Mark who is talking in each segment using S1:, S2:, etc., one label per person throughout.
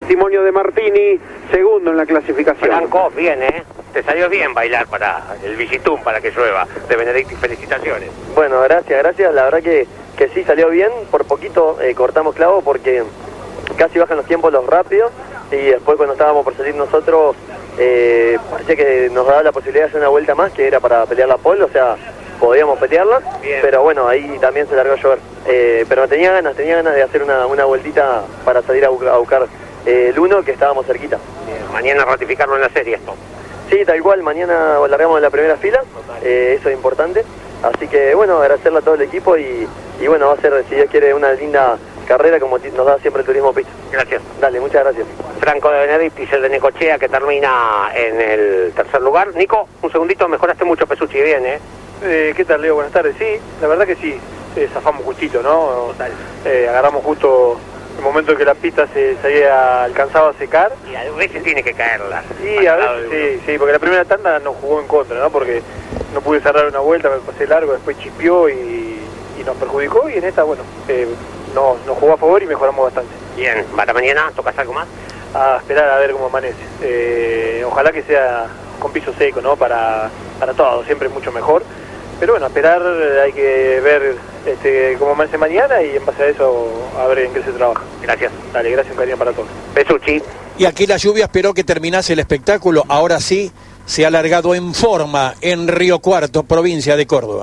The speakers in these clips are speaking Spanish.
S1: testimonio de Martini, segundo en la clasificación.
S2: Franco, bien, te salió bien bailar para el Visitum, para que llueva. De Benedicti, felicitaciones.
S3: Bueno, gracias, la verdad que sí salió bien, por poquito cortamos clavo porque casi bajan los tiempos los rápidos y después cuando estábamos por salir nosotros parecía que nos daba la posibilidad de hacer una vuelta más que era para pelear la pole, o sea, podíamos pelearla, bien. Pero bueno, ahí también se largó a llover, pero tenía ganas de hacer una vueltita para salir a buscar el 1 que estábamos cerquita.
S2: Bien. Mañana ratificarlo en la serie esto.
S3: Sí, tal cual, mañana largamos en la primera fila, eso es importante, así que bueno, agradecerle a todo el equipo y bueno, va a ser, si Dios quiere, una linda carrera como nos da siempre el turismo pista.
S2: Gracias.
S3: Dale, muchas gracias.
S2: Franco de Benedicti, el de Necochea, que termina en el tercer lugar. Nico, un segundito, mejoraste mucho Pesucci, bien,
S4: ¿Qué tal, Leo? Buenas tardes. Sí, la verdad que sí, zafamos justito, ¿no? Agarramos justo el momento en que la pista alcanzaba a secar.
S2: Y a veces tiene que caerla.
S4: Sí, a veces sí, porque la primera tanda nos jugó en contra, ¿no? Porque no pude cerrar una vuelta, me pasé largo, después chispeó y nos perjudicó, y en esta, bueno, nos jugó a favor y mejoramos bastante.
S2: Bien, ¿para mañana tocas algo más?
S4: A esperar a ver cómo amanece. Ojalá que sea con piso seco, ¿no? Para todo, siempre mucho mejor. Pero bueno, a esperar, hay que ver cómo amanece mañana y en base a eso a ver en qué se trabaja.
S2: Gracias.
S4: Dale, gracias, un cariño para todos.
S2: Pesucci.
S5: Y aquí la lluvia esperó que terminase el espectáculo. Ahora sí, se ha alargado en forma en Río Cuarto, provincia de Córdoba.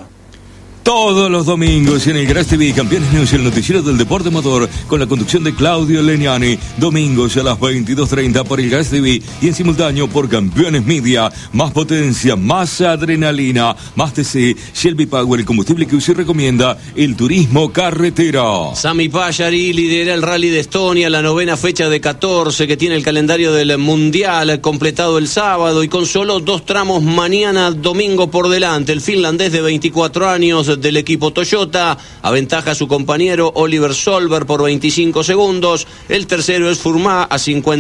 S6: Todos los domingos en el Garage TV, Campeones News, el noticiero del deporte motor, con la conducción de Claudio Leniani, domingos a las 22:30 por el Garage TV y en simultáneo por Campeones Media. Más potencia, más adrenalina, más TC, Shelby Power, el combustible que usted recomienda, el turismo carretera.
S7: Sami Pajari lidera el Rally de Estonia, la 9ª fecha de 14 que tiene el calendario del Mundial, completado el sábado y con solo 2 tramos mañana domingo por delante. El finlandés de 24 años del equipo Toyota aventaja a su compañero Oliver Solberg por 25 segundos. El tercero es Furma a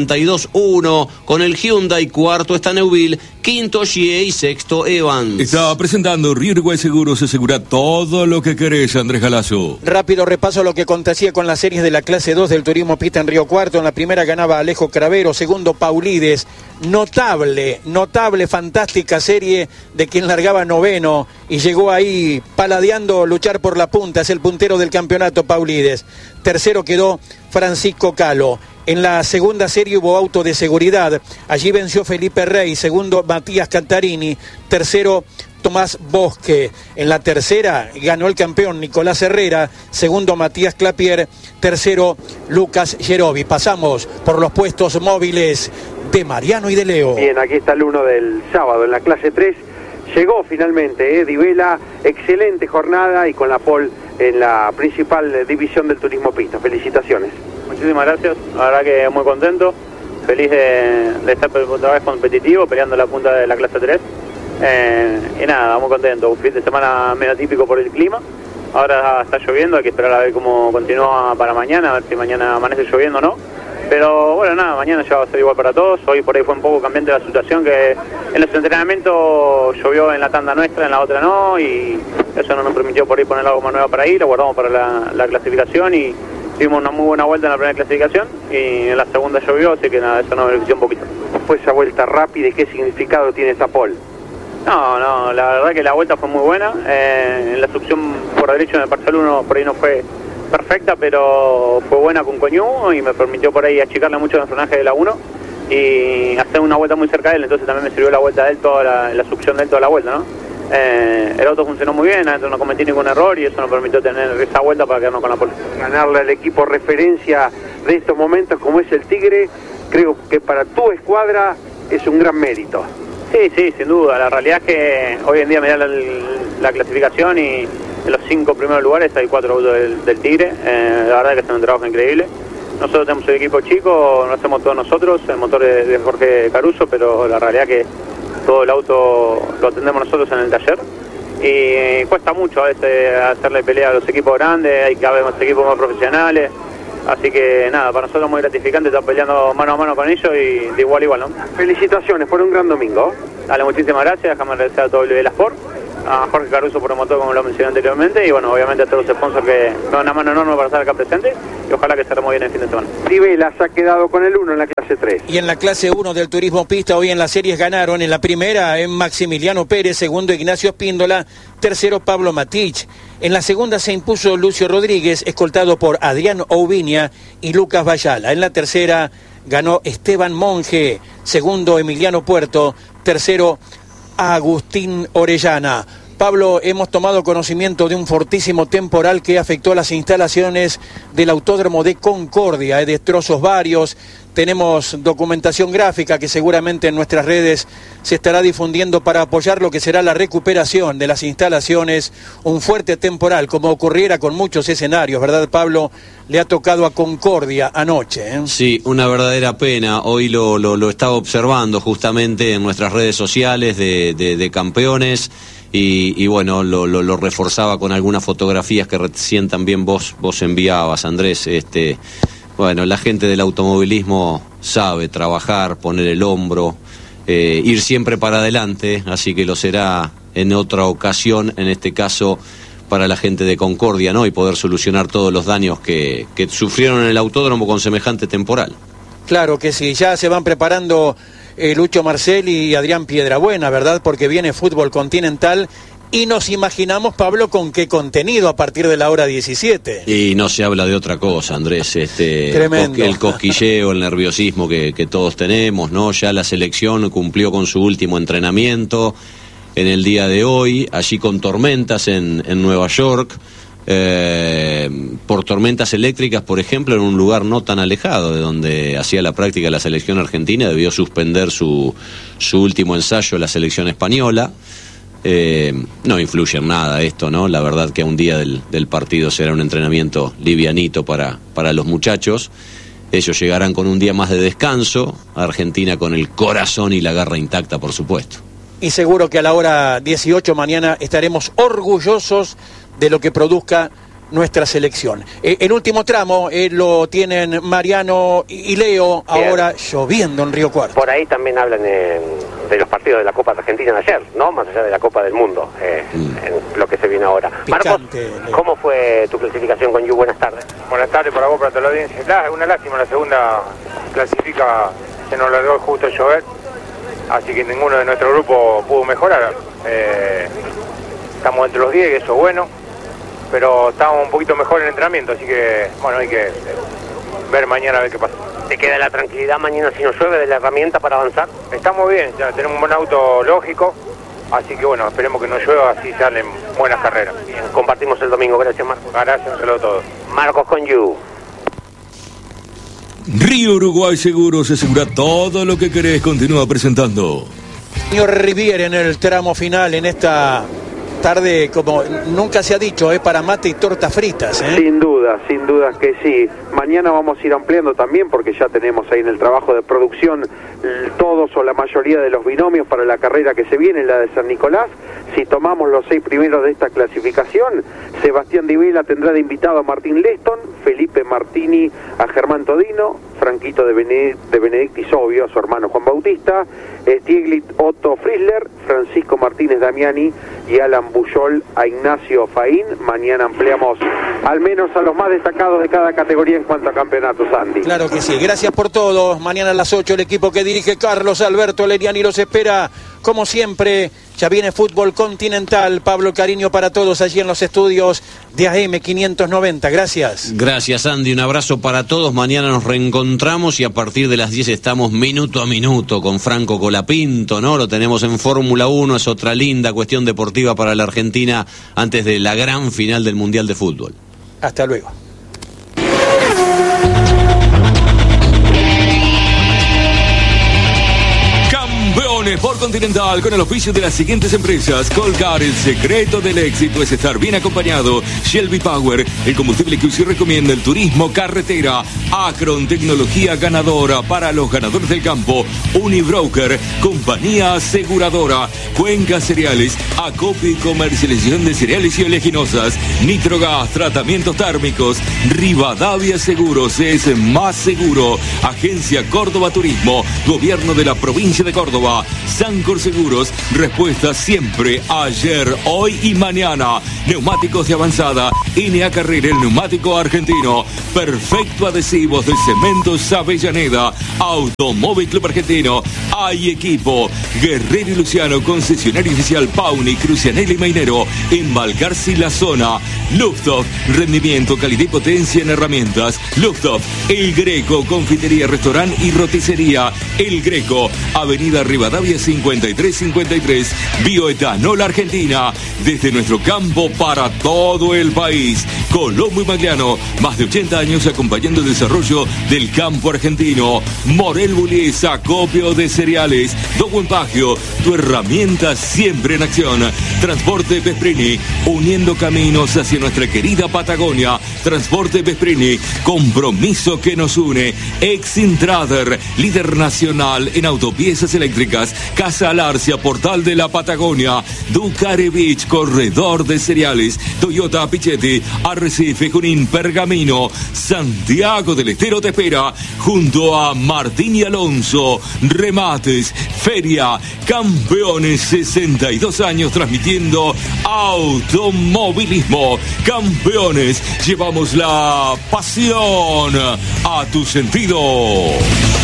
S7: 52.1 con el Hyundai. Cuarto está Neuville, quinto Gie y sexto Evans.
S6: Está presentando Río Uruguay Seguros, asegura todo lo que querés, Andrés Galazo.
S5: Rápido repaso lo que acontecía con las series de la clase 2 del turismo pista en Río Cuarto. En la primera ganaba Alejo Cravero, segundo Paulides. Notable, fantástica serie de quien largaba noveno y llegó ahí paladeando luchar por la punta, es el puntero del campeonato Paulides. Tercero quedó Francisco Calo. En la segunda serie hubo auto de seguridad, allí venció Felipe Rey, segundo Matías Cantarini, tercero Tomás Bosque. En la tercera ganó el campeón Nicolás Herrera, segundo Matías Clapier, tercero Lucas Gerovi. Pasamos por los puestos móviles de Mariano y de Leo.
S1: Bien, aquí está el 1 del sábado en la clase 3. Llegó finalmente Di Vela, excelente jornada y con la pole en la principal división del turismo pista. Felicitaciones.
S4: Muchísimas gracias, la verdad que muy contento, feliz de estar otra vez competitivo, peleando la punta de la clase 3. Y nada, muy contento, un fin de semana medio típico por el clima. Ahora está lloviendo, hay que esperar a ver cómo continúa para mañana, a ver si mañana amanece lloviendo o no. Pero bueno, nada, mañana ya va a ser igual para todos. Hoy por ahí fue un poco cambiante la situación, que en los entrenamientos llovió en la tanda nuestra, en la otra no, y eso no nos permitió por ahí poner la goma nueva para ahí, lo guardamos para la clasificación y tuvimos una muy buena vuelta en la primera clasificación y en la segunda llovió, así que nada, eso nos benefició un poquito.
S1: ¿Fue esa vuelta rápida y qué significado tiene esa pole?
S4: No, la verdad que la vuelta fue muy buena. En la succión por derecho en el parcial 1 por ahí no fue perfecta, pero fue buena con Coñú y me permitió por ahí achicarle mucho el frenaje de la 1 y hacer una vuelta muy cerca de él, entonces también me sirvió la vuelta de él, toda la succión de él toda la vuelta, ¿no? El auto funcionó muy bien, adentro no cometí ningún error y eso nos permitió tener esa vuelta para quedarnos con la pole.
S1: Ganarle al equipo referencia de estos momentos como es el Tigre, creo que para tu escuadra es un gran mérito.
S4: Sí, sin duda, la realidad es que hoy en día mirá la clasificación y en los 5 primeros lugares hay 4 autos del Tigre, la verdad es que es un trabajo increíble. Nosotros tenemos el equipo chico, lo hacemos todos nosotros, el motor es de Jorge Caruso, pero la realidad es que todo el auto lo atendemos nosotros en el taller y cuesta mucho a veces hacerle pelea a los equipos grandes, hay cada vez más equipos más profesionales, así que nada, para nosotros es muy gratificante estar peleando mano a mano con ellos y de igual a igual, ¿no?
S1: Felicitaciones por un gran domingo.
S4: Dale, muchísimas gracias, déjame agradecer a todo el Vela Sport a Jorge Caruso por el motor, como lo mencioné anteriormente, y bueno, obviamente a todos los sponsors que me dan una mano enorme para estar acá presente, y ojalá que se muy bien el fin de semana.
S1: Di Vela se ha quedado con el 1 en la clase 3.
S5: Y en la clase 1 del turismo pista, hoy en las series ganaron en la primera en Maximiliano Pérez, segundo Ignacio Espíndola, tercero Pablo Matich. En la segunda se impuso Lucio Rodríguez, escoltado por Adrián Oubiña y Lucas Bayala. En la tercera ganó Esteban Monge, segundo Emiliano Puerto, tercero Agustín Orellana. Pablo, hemos tomado conocimiento de un fortísimo temporal que afectó las instalaciones del Autódromo de Concordia, destrozos varios. Tenemos documentación gráfica que seguramente en nuestras redes se estará difundiendo para apoyar lo que será la recuperación de las instalaciones. Un fuerte temporal, como ocurriera con muchos escenarios, ¿verdad, Pablo? Le ha tocado a Concordia anoche, ¿eh?
S7: Sí, una verdadera pena. Hoy lo estaba observando justamente en nuestras redes sociales de campeones. Y bueno, lo reforzaba con algunas fotografías que recién también vos enviabas, Andrés. Bueno, la gente del automovilismo sabe trabajar, poner el hombro, ir siempre para adelante, así que lo será en otra ocasión, en este caso para la gente de Concordia, ¿no? Y poder solucionar todos los daños que sufrieron en el autódromo con semejante temporal.
S5: Claro que sí, ya se van preparando Lucho Marcel y Adrián Piedrabuena, ¿verdad? Porque viene fútbol continental y nos imaginamos, Pablo, con qué contenido a partir de la hora 17.
S7: Y no se habla de otra cosa, Andrés.
S5: Tremendo.
S7: El cosquilleo, el nerviosismo que todos tenemos, ¿no? Ya la selección cumplió con su último entrenamiento en el día de hoy, allí con tormentas en Nueva York. Por tormentas eléctricas, por ejemplo, en un lugar no tan alejado de donde hacía la práctica la selección argentina, debió suspender su último ensayo la selección española. No influye en nada esto, ¿no? La verdad que a un día del partido será un entrenamiento livianito para los muchachos. Ellos llegarán con un día más de descanso, Argentina con el corazón y la garra intacta, por supuesto.
S5: Y seguro que a la hora 18 mañana estaremos orgullosos de lo que produzca nuestra selección. El último tramo lo tienen Mariano y Leo, ahora lloviendo en Río Cuarto.
S2: Por ahí también hablan de los partidos de la Copa de Argentina de ayer, ¿no? Más allá de la Copa del Mundo, en lo que se viene ahora.
S5: Picante,
S2: Marcos, ¿cómo fue tu clasificación con You? Buenas tardes.
S8: Buenas tardes para vos, para toda la audiencia. Una lástima, la segunda clasifica, se nos largó justo llover, así que ninguno de nuestro grupo pudo mejorar. Estamos entre los 10, que eso es bueno, pero estamos un poquito mejor en el entrenamiento, así que bueno, hay que ver mañana a ver qué pasa.
S2: ¿Te queda la tranquilidad mañana si no llueve de la herramienta para avanzar?
S8: Estamos bien, ya tenemos un buen auto lógico, así que bueno, esperemos que no llueva, así salen buenas carreras.
S2: Bien, compartimos el domingo, gracias Marcos.
S8: Gracias, un saludo a todos.
S2: Marcos con You.
S6: Río Uruguay Seguros asegura todo lo que querés. Continúa presentando.
S5: Señor Riviere en el tramo final en esta tarde, como nunca se ha dicho, para mate y tortas fritas, ¿eh?
S1: Sin duda que sí. Mañana vamos a ir ampliando también porque ya tenemos ahí en el trabajo de producción todos o la mayoría de los binomios para la carrera que se viene, la de San Nicolás. Si tomamos los 6 primeros de esta clasificación, Sebastián Di Vela tendrá de invitado a Martín Leston, Felipe Martini a Germán Todino, Franquito de Benedictis, obvio, a su hermano Juan Bautista, Stieglitz Otto Frizzler, Francisco Martínez Damiani y Alan Buyol a Ignacio Faín. Mañana ampliamos al menos a los más destacados de cada categoría en cuanto a campeonatos, Andy.
S5: Claro que sí, gracias por todo. Mañana a las 8 el equipo que dirige Carlos Alberto Leniani los espera, como siempre. Ya viene fútbol continental. Pablo, cariño para todos allí en los estudios de AM 590. Gracias.
S7: Gracias, Andy. Un abrazo para todos. Mañana nos reencontramos y a partir de las 10 estamos minuto a minuto con Franco Colapinto, ¿no? Lo tenemos en Fórmula 1. Es otra linda cuestión deportiva para la Argentina antes de la gran final del Mundial de Fútbol.
S5: Hasta luego.
S6: Por Continental, con el oficio de las siguientes empresas: Colcar, el secreto del éxito es estar bien acompañado. Shelby Power, el combustible que usted recomienda el turismo carretera. Acron, tecnología ganadora para los ganadores del campo. Unibroker, compañía aseguradora. Cuenca Cereales, acopio y comercialización de cereales y oleaginosas. Nitrogas, tratamientos térmicos. Rivadavia Seguros, es más seguro. Agencia Córdoba Turismo, Gobierno de la Provincia de Córdoba. San Sancor Seguros, respuesta siempre, ayer, hoy y mañana. Neumáticos de avanzada, INEA Carrera, el neumático argentino. Perfecto Adhesivos de Cementos Avellaneda. Automóvil Club Argentino. Hay equipo. Guerrero y Luciano, concesionario oficial Pauni, Crucianelli y Mainero. En Balcarce y La Zona. Lufthof, rendimiento, calidad y potencia en herramientas. Lufthof, El Greco, confitería, restaurante y roticería. El Greco, Avenida Rivadavia 5353, Bioetanol Argentina, desde nuestro campo para todo el país. Colombo y Magliano, más de 80 años acompañando el desarrollo del campo argentino. Morel Bullies, acopio de cereales. Dogo Empagio, tu herramienta siempre en acción. Transporte Vesprini, uniendo caminos hacia nuestra querida Patagonia. Transporte Vesprini, compromiso que nos une. Exintrader, líder nacional en autopiezas eléctricas. Casa Alarcia, portal de la Patagonia. Ducare Beach, corredor de cereales. Toyota Pichetti, Arrecife, Junín, Pergamino. Santiago del Estero te espera junto a Martín y Alonso. Remates, feria, campeones, 62 años transmitiendo automovilismo. Campeones, llevamos la pasión a tu sentido.